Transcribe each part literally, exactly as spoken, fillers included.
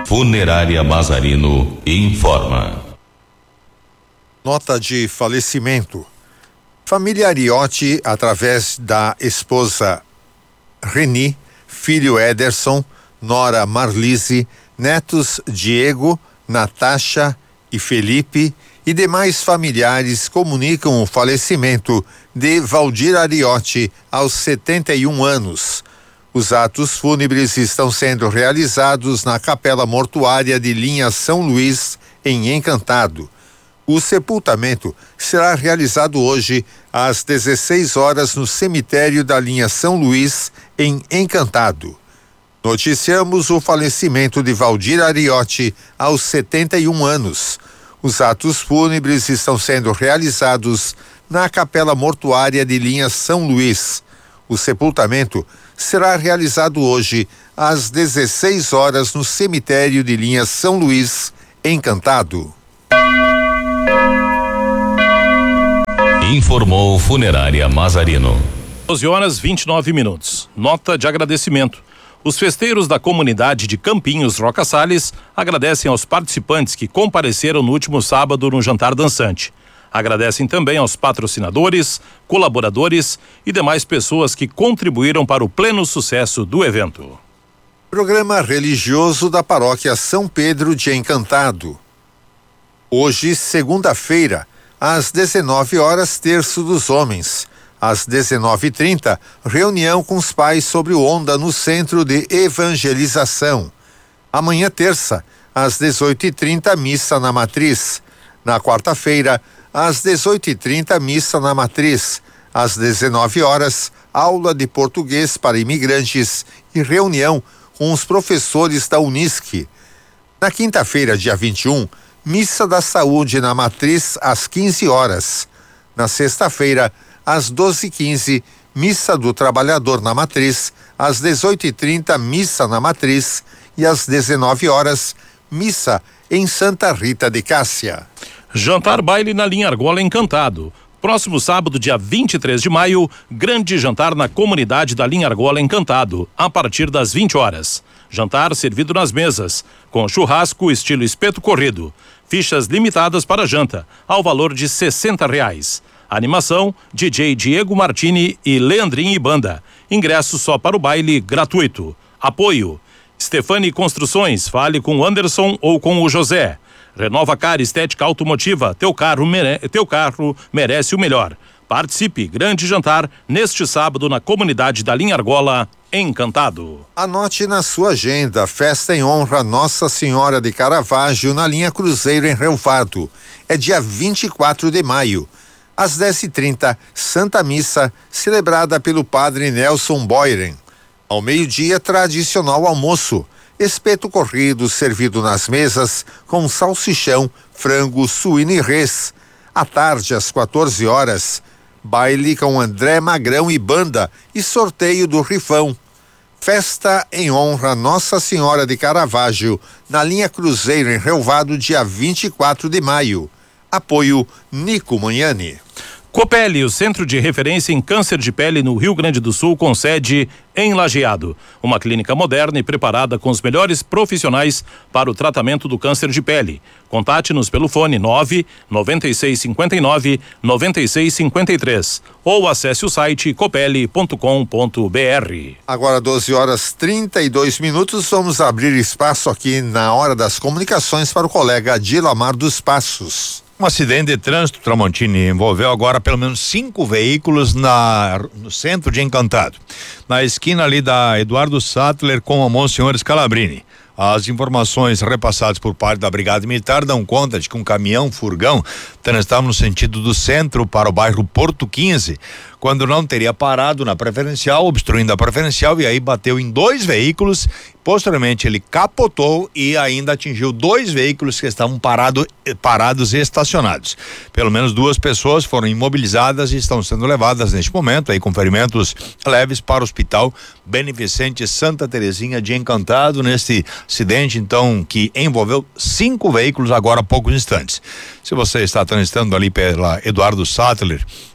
Funerária Mazarino informa. Nota de falecimento. Família Ariotti, através da esposa Reni, filho Ederson, nora Marlise, netos Diego, Natasha e Felipe e demais familiares comunicam o falecimento de Valdir Ariotti aos setenta e um anos. Os atos fúnebres estão sendo realizados na Capela Mortuária de linha São Luís, em Encantado. O sepultamento será realizado hoje às dezesseis horas no cemitério da linha São Luís, em Encantado. Noticiamos o falecimento de Valdir Ariotti aos setenta e um anos. Os atos fúnebres estão sendo realizados na Capela Mortuária de linha São Luís. O sepultamento será realizado hoje às dezesseis horas no cemitério de linha São Luís, Encantado. Informou Funerária Mazarino. doze horas e vinte e nove minutos. Nota de agradecimento. Os festeiros da comunidade de Campinhos Roca Salles agradecem aos participantes que compareceram no último sábado no jantar dançante. Agradecem também aos patrocinadores, colaboradores e demais pessoas que contribuíram para o pleno sucesso do evento. Programa religioso da Paróquia São Pedro de Encantado. Hoje, segunda-feira, às dezenove horas, terço dos homens. Às dezenove e trinta, reunião com os pais sobre o Onda no Centro de Evangelização. Amanhã, terça, às dezoito e trinta, missa na Matriz. Na quarta-feira, às dezoito e trinta, missa na Matriz. Às dezenove horas, aula de português para imigrantes e reunião com os professores da Unisc. Na quinta-feira, dia vinte e um, missa da saúde na Matriz às quinze horas. Na sexta-feira, às doze e quinze, missa do trabalhador na Matriz. Às dezoito e trinta, missa na Matriz. E às dezenove horas, missa em Santa Rita de Cássia. Jantar baile na linha Argola Encantado. Próximo sábado, dia vinte e três de maio, grande jantar na comunidade da linha Argola Encantado, a partir das vinte horas. Jantar servido nas mesas, com churrasco estilo espeto corrido. Fichas limitadas para janta, ao valor de sessenta reais. Animação, D J Diego Martini e Leandrinho e Banda. Ingresso só para o baile, gratuito. Apoio: Stefani Construções, fale com o Anderson ou com o José. Renova Car Estética Automotiva, teu carro, mere... teu carro merece o melhor. Participe, grande jantar, neste sábado na comunidade da linha Argola, Encantado. Anote na sua agenda, festa em honra a Nossa Senhora de Caravaggio na linha Cruzeiro em Relvado. É dia vinte e quatro de maio. Às dez e trinta, Santa Missa, celebrada pelo padre Nelson Boyren. Ao meio-dia, tradicional almoço. Espeto corrido servido nas mesas com salsichão, frango, suíno e res. À tarde, às quatorze horas, baile com André Magrão e banda e sorteio do rifão. Festa em honra a Nossa Senhora de Caravaggio na linha Cruzeiro em Relvado, dia vinte e quatro de maio. Apoio Nico Manhani. Copeli, o centro de referência em câncer de pele no Rio Grande do Sul, com sede em Lajeado. Uma clínica moderna e preparada com os melhores profissionais para o tratamento do câncer de pele. Contate-nos pelo fone nove nove seis cinco nove nove seis cinco três ou acesse o site copeli ponto com ponto br. Agora doze horas e trinta e dois minutos, vamos abrir espaço aqui na Hora das Comunicações para o colega Dilamar dos Passos. Um acidente de trânsito, Tramontini, envolveu agora pelo menos cinco veículos na, no centro de Encantado, na esquina ali da Eduardo Sattler com a Monsenhor Scalabrini. As informações repassadas por parte da Brigada Militar dão conta de que um caminhão furgão transitava no sentido do centro para o bairro Porto quinze, quando não teria parado na preferencial, obstruindo a preferencial, e aí bateu em dois veículos. Posteriormente ele capotou e ainda atingiu dois veículos que estavam parado, parados e estacionados. Pelo menos duas pessoas foram imobilizadas e estão sendo levadas neste momento aí com ferimentos leves para o Hospital Beneficente Santa Terezinha de Encantado, neste acidente então que envolveu cinco veículos agora há poucos instantes. Se você está transitando ali pela Eduardo Sattler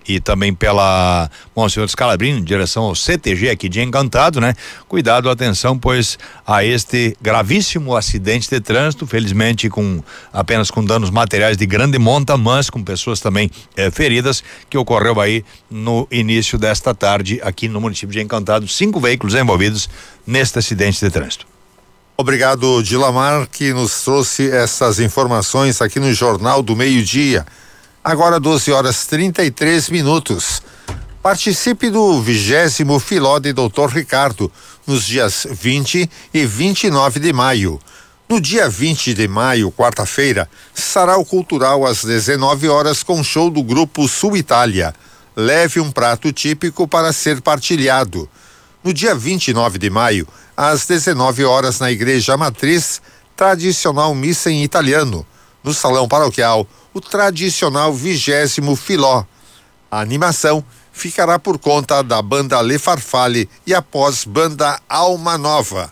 e também pela Monsenhor Scalabrini, em direção ao C T G aqui de Encantado, né? Cuidado, atenção, pois a este gravíssimo acidente de trânsito, felizmente com apenas com danos materiais de grande monta, mas com pessoas também eh, feridas, que ocorreu aí no início desta tarde aqui no município de Encantado. Cinco veículos envolvidos neste acidente de trânsito. Obrigado, Dilamar, que nos trouxe essas informações aqui no Jornal do Meio-Dia. Agora doze horas trinta e três minutos. Participe do vigésimo Filó de doutor Ricardo, nos dias vinte e vinte e nove de maio. No dia vinte de maio, quarta-feira, sarau cultural às dezenove horas com show do grupo Sul Itália. Leve um prato típico para ser partilhado. No dia vinte e nove de maio, às dezenove horas, na Igreja Matriz, tradicional missa em italiano. No Salão Paroquial, o tradicional vigésimo Filó. A animação ficará por conta da banda Le Farfalle e após banda Alma Nova.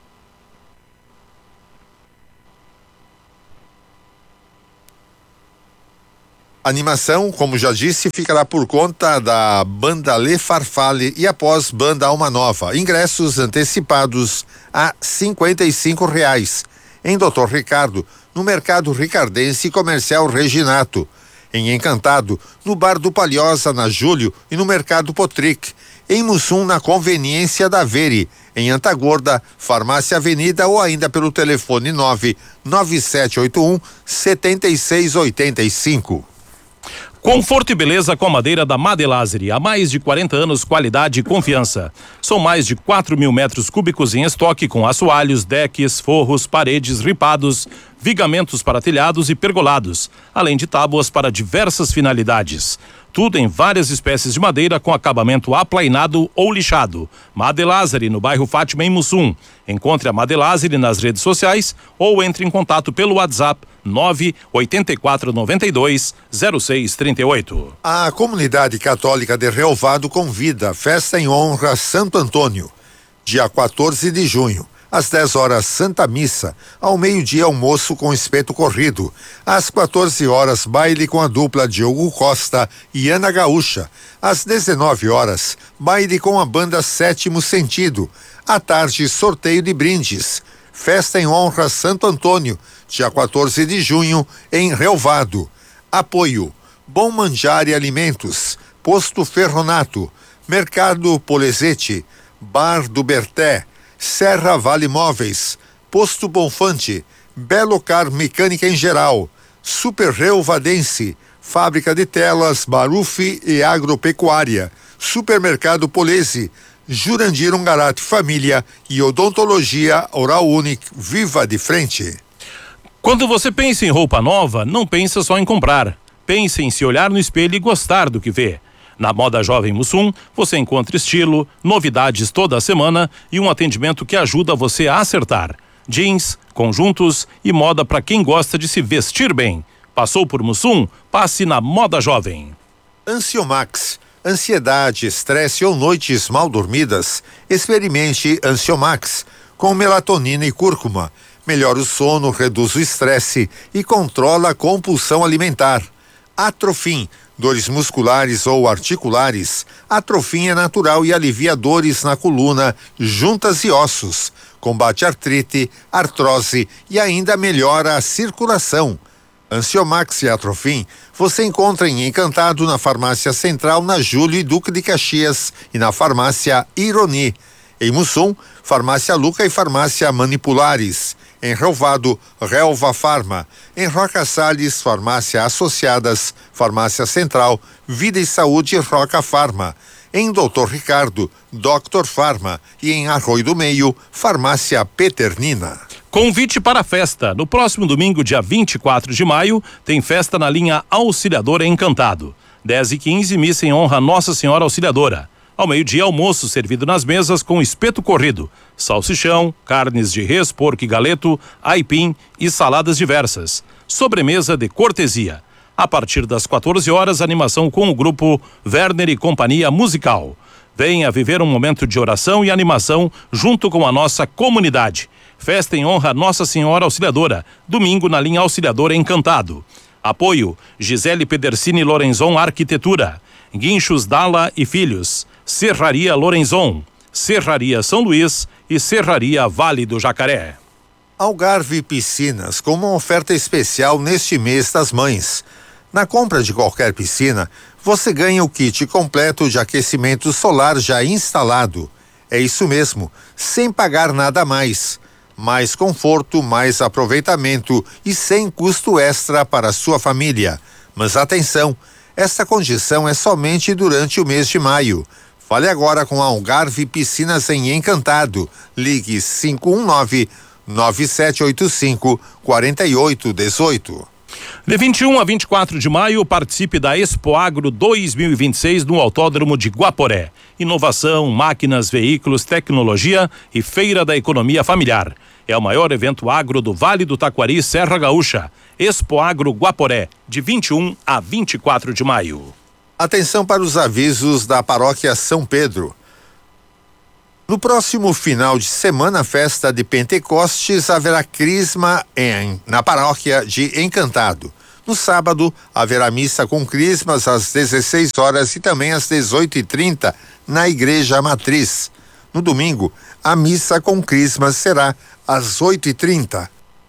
A animação, como já disse, ficará por conta da banda Le Farfalle e após banda Alma Nova. Ingressos antecipados a cinquenta e cinco reais. Em doutor Ricardo, no Mercado Ricardense Comercial Reginato. Em Encantado, no Bar do Palhoça, na Júlio, e no Mercado Potric. Em Mussum, na Conveniência da Veri. Em Antagorda, Farmácia Avenida ou ainda pelo telefone nove nove sete oito um sete seis oito cinco. Conforto e beleza com a madeira da Madelazeri. Há mais de quarenta anos, qualidade e confiança. São mais de quatro mil metros cúbicos em estoque com assoalhos, decks, forros, paredes, ripados, vigamentos para telhados e pergolados, além de tábuas para diversas finalidades. Tudo em várias espécies de madeira com acabamento aplainado ou lixado. Madelazeri, no bairro Fátima, em Mussum. Encontre a Madelazeri nas redes sociais ou entre em contato pelo WhatsApp nove oito quatro nove dois zero seis três oito. A comunidade católica de Relvado convida festa em honra a Santo Antônio, dia quatorze de junho. Às dez horas, Santa Missa. Ao meio-dia, almoço com espeto corrido. Às quatorze horas, baile com a dupla Diogo Costa e Ana Gaúcha. Às dezenove horas, baile com a banda Sétimo Sentido. À tarde, sorteio de brindes. Festa em honra a Santo Antônio, dia quatorze de junho, em Relvado. Apoio: Bom Manjar e Alimentos, Posto Ferronato, Mercado Polezete, Bar do Berté, Serra Vale Móveis, Posto Bonfante, Belo Car Mecânica em Geral, Super Relvadense, Fábrica de Telas, Barufi e Agropecuária, Supermercado Polese, Jurandir Ungarate Família e Odontologia Oral Unique. Viva de frente! Quando você pensa em roupa nova, não pensa só em comprar. Pense em se olhar no espelho e gostar do que vê. Na Moda Jovem Mussum, você encontra estilo, novidades toda semana e um atendimento que ajuda você a acertar. Jeans, conjuntos e moda para quem gosta de se vestir bem. Passou por Mussum? Passe na Moda Jovem. Ansiomax. Ansiedade, estresse ou noites mal dormidas? Experimente Ansiomax com melatonina e cúrcuma. Melhora o sono, reduz o estresse e controla a compulsão alimentar. Atrofim. Dores musculares ou articulares. Atrofim é natural e alivia dores na coluna, juntas e ossos. Combate artrite, artrose e ainda melhora a circulação. Ansiomax e Atrofim você encontra em Encantado, na Farmácia Central, na Júlio e Duque de Caxias e na Farmácia Ironi. Em Mussum, Farmácia Luca e Farmácia Manipulares. Em Relvado, Relva Farma. Em Roca Salles, Farmácia Associadas, Farmácia Central, Vida e Saúde Roca Farma. Em doutor Ricardo, doutor Farma. E em Arroio do Meio, Farmácia Peternina. Convite para a festa. No próximo domingo, dia vinte e quatro de maio, tem festa na linha Auxiliadora Encantado. dez e quinze, missa em honra a Nossa Senhora Auxiliadora. Ao meio-dia, almoço servido nas mesas com espeto corrido, salsichão, carnes de res, porco e galeto, aipim e saladas diversas. Sobremesa de cortesia. A partir das quatorze horas, animação com o grupo Werner e Companhia Musical. Venha viver um momento de oração e animação junto com a nossa comunidade. Festa em honra a Nossa Senhora Auxiliadora. Domingo na linha Auxiliadora Encantado. Apoio: Gisele Pedersini Lorenzon Arquitetura. Guinchos Dalla e Filhos, Serraria Lorenzon, Serraria São Luís e Serraria Vale do Jacaré. Algarve Piscinas, com uma oferta especial neste mês das mães. Na compra de qualquer piscina, você ganha o kit completo de aquecimento solar já instalado. É isso mesmo, sem pagar nada a mais. Mais conforto, mais aproveitamento e sem custo extra para a sua família. Mas atenção, esta condição é somente durante o mês de maio. Fale agora com a Algarve Piscinas em Encantado. Ligue cinco um nove, nove sete oito cinco, quatro oito um oito. De vinte e um a vinte e quatro de maio, participe da Expo Agro dois mil e vinte e seis no Autódromo de Guaporé. Inovação, máquinas, veículos, tecnologia e feira da economia familiar. É o maior evento agro do Vale do Taquari, Serra Gaúcha. Expo Agro Guaporé, de vinte e um a vinte e quatro de maio. Atenção para os avisos da Paróquia São Pedro. No próximo final de semana, festa de Pentecostes, haverá crisma em, na paróquia de Encantado. No sábado, haverá missa com crismas às dezesseis horas e também às dezoito e trinta na Igreja Matriz. No domingo, a missa com crismas será às oito e trinta.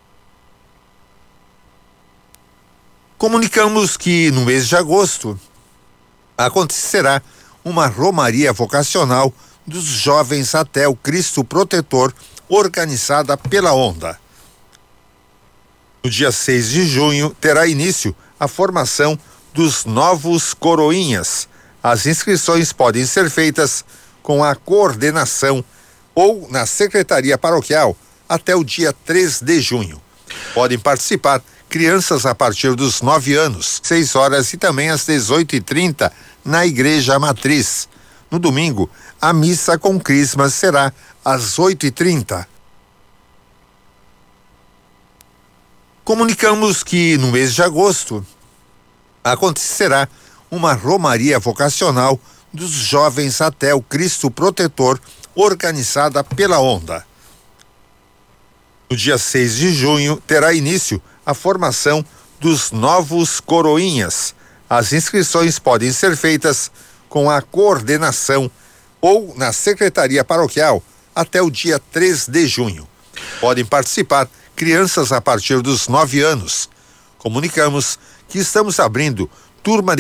Comunicamos que no mês de agosto acontecerá uma romaria vocacional dos jovens até o Cristo Protetor, organizada pela Onda. No dia seis de junho, terá início a formação dos novos coroinhas. As inscrições podem ser feitas com a coordenação ou na Secretaria Paroquial até o dia três de junho. Podem participar crianças a partir dos nove anos, seis horas e também às dezoito e trinta na Igreja Matriz. No domingo, a missa com crismas será às oito e trinta. Comunicamos que no mês de agosto acontecerá uma romaria vocacional dos jovens até o Cristo Protetor, organizada pela Onda. No dia seis de junho, terá início a formação dos novos coroinhas. As inscrições podem ser feitas com a coordenação ou na Secretaria Paroquial até o dia três de junho. Podem participar crianças a partir dos nove anos. Comunicamos que estamos abrindo turma de